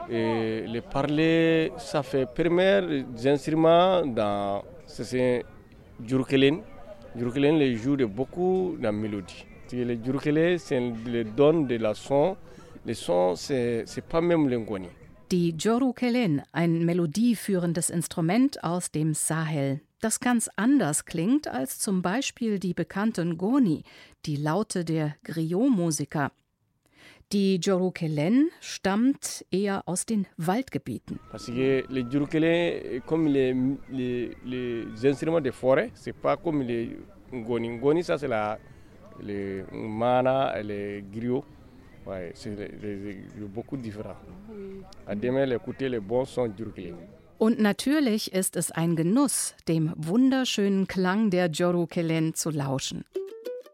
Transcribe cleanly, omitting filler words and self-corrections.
Et le parler, ça fait premiers instruments dans c'est djurkelen. Djurkelen les joue de beaucoup de mélodie. Le djurkelen, c'est le don de la son. Le son, c'est pas même le ngoni. Die Djorukelen, ein melodieführendes Instrument aus dem Sahel, das ganz anders klingt als zum Beispiel die bekannte Ngoni, die Laute der Griot-Musiker. Die Djorukelen stammt eher aus den Waldgebieten. Parce que les djurkelen, comme les instruments de forêt, c'est pas comme les ngoni. Ngoni, ça c'est les mana et les griots. Ouais, c'est beaucoup différent. À demain, écouter les bons sons djurkelen. Und natürlich ist es ein Genuss, dem wunderschönen Klang der Djorukelen zu lauschen.